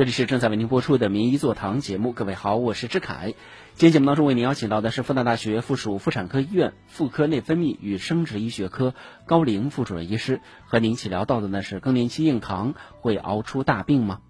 这里是正在为您播出的名医座堂节目，各位好，我是志凯。今天节目当中为您邀请到的是复旦大学附属妇产科医院妇科内分泌与生殖医学科高龄副主任医师，和您一起聊到的呢是更年期硬糖会熬出大病吗？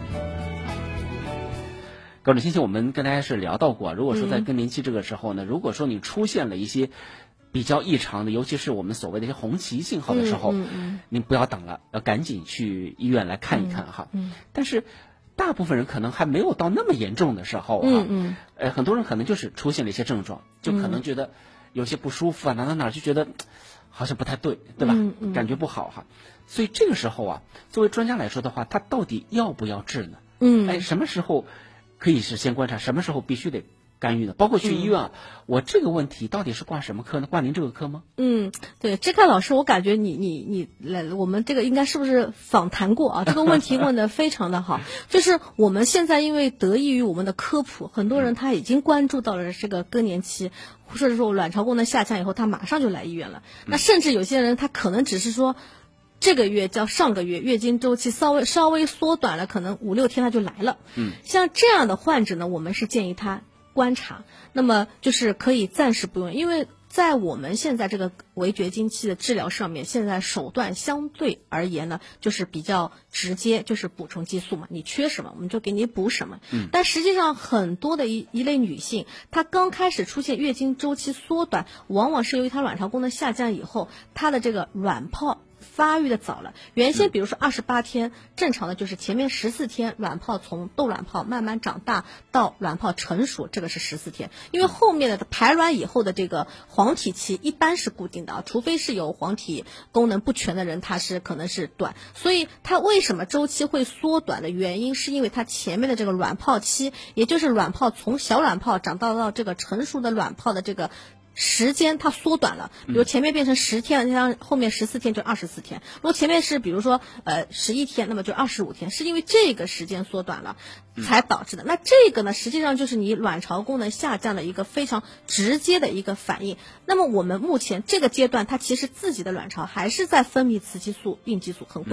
高主任，先前我们跟大家是聊到过，如果说在更年期这个时候呢，如果说你出现了一些比较异常的，尤其是我们所谓的一些红旗信号的时候，您不要等了，要赶紧去医院来看一看哈。但是大部分人可能还没有到那么严重的时候哈，很多人可能就是出现了一些症状，就可能觉得有些不舒服啊，哪就觉得好像不太对，对吧？感觉不好哈。所以这个时候啊，作为专家来说的话，他到底要不要治呢？什么时候可以是先观察，什么时候必须得干预的？包括去医院啊，我这个问题到底是挂什么科呢？挂您这个科吗？ 对，志凯老师，我感觉你来，我们这个应该是不是访谈过啊？这个问题问得非常的好。就是我们现在因为得益于我们的科普，很多人他已经关注到了这个更年期，或者说卵巢功能下降以后，他马上就来医院了。那甚至有些人他可能只是说，这个月叫上个月月经周期稍微缩短了，可能5-6天他就来了。像这样的患者呢，我们是建议他观察，那么就是可以暂时不用，因为在我们现在这个围绝经期的治疗上面，现在手段相对而言呢，就是比较直接，就是补充激素嘛，你缺什么我们就给你补什么。但实际上很多的一类女性，她刚开始出现月经周期缩短，往往是由于她卵巢功能下降以后，她的这个卵泡发育的早了。原先比如说28天，正常的就是前面14天卵泡从窦卵泡慢慢长大到卵泡成熟，这个是14天。因为后面的排卵以后的这个黄体期一般是固定的，除非是有黄体功能不全的人，它是可能是短。所以它为什么周期会缩短的原因，是因为它前面的这个卵泡期，也就是卵泡从小卵泡长到这个成熟的卵泡的这个时间它缩短了，比如前面变成10天，像后面14天就24天。如果前面是比如说11天，那么就25天，是因为这个时间缩短了才导致的。那这个呢，实际上就是你卵巢功能下降的一个非常直接的一个反应。那么我们目前这个阶段，它其实自己的卵巢还是在分泌雌激素、孕激素，很